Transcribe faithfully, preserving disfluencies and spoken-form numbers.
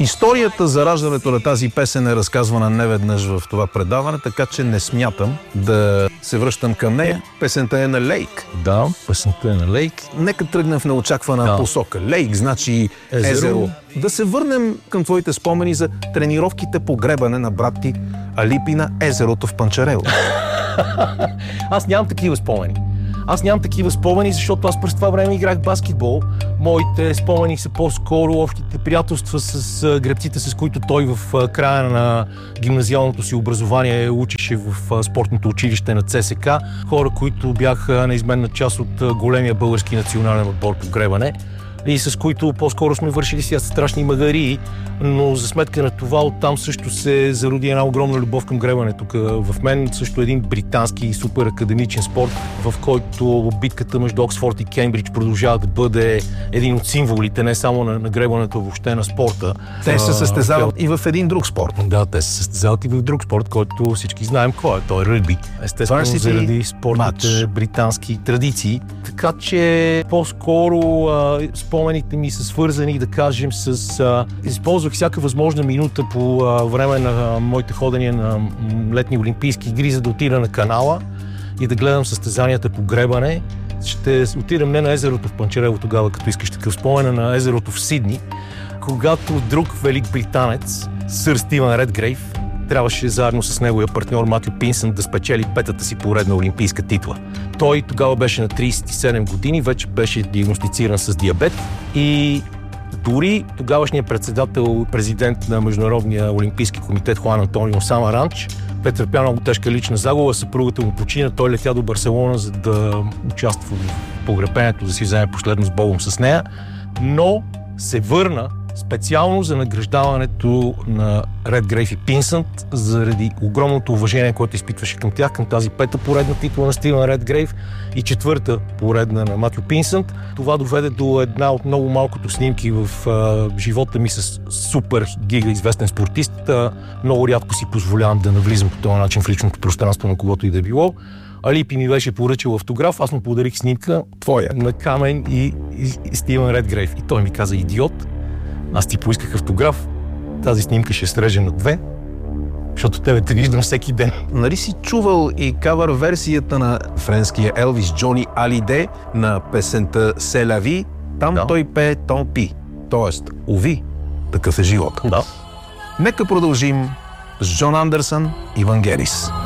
Историята за раждането на тази песен е разказвана неведнъж в това предаване, така че не смятам да се връщам към нея. Песента е на Лейк. Да, песента е на Лейк. Нека тръгнем в неочаквана да. посока. Лейк значи езеро. езеро. Да се върнем към твоите спомени за тренировките по гребане на брат ти Алипи на езерото в Панчарево. Аз нямам такива спомени. Аз нямам такива спомени, защото аз през това време играх баскетбол. Моите спомени са по-скоро общите приятелства с гребците, с които той в края на гимназиалното си образование учеше в спортното училище на ЦСК. Хора, които бяха неизменна част от големия български национален отбор по гребане и с които по-скоро сме вършили си страшни магарии, но за сметка на това оттам също се зароди една огромна любов към гребането. В мен също един британски супер академичен спорт, в който битката между Оксфорд и Кембридж продължава да бъде един от символите, не само на, на гребането, въобще на спорта. Те се състезават и в един друг спорт. Да, те се състезават и в друг спорт, който всички знаем кой е. Той е ръгби. Естествено, Varsity заради спортните match. британски традиции. Така че по-скоро а, спомените ми са свързани, да кажем, с... А, използвах всяка възможна минута по а, време на а, моите ходения на м, летни олимпийски игри, за да отида на канала и да гледам състезанията по гребане. Ще отидем не на езерото в Панчарево тогава, като искаш такъв спомен, а на езерото в Сидни, когато друг велик британец, сър Стивън Редгрейв, трябваше заедно с неговия партньор Матю Пинсънт да спечели петата си поредна олимпийска титла. Той тогава беше на трийсет и седем години, вече беше диагностициран с диабет и дори тогавашният председател, президент на Международния олимпийски комитет Хуан Антонио Самаранч претърпя много тежка лична загуба, съпругата му почина, той летя до Барселона, за да участва в погребението, да си вземе последно с Богом с нея, но се върна специално за награждаването на Редгрейв и Пинсънт заради огромното уважение, което изпитваше към тях, към тази пета поредна титла на Стивън Редгрейв и четвърта поредна на Матю Пинсънт. Това доведе до една от много малкото снимки в а, живота ми с супер гига известен спортист. А, много рядко си позволявам да навлизам по този начин в личното пространство на когото и да било. Алипи ми беше поръчал автограф, аз му подарих снимка твоя на Камен и, и, и Стивън Редгрейв. И той ми каза: идиот, аз ти поисках автограф, тази снимка ще среже на две, защото тебе те виждам всеки ден. Нали си чувал и кавър версията на френския Елвис Джони Алиде на песента «Се ла ви», там да. Той пее «Тон пи», т.е. «Уви, такъв е живот». Да. Нека продължим с Джон Андерсън и Вангелис.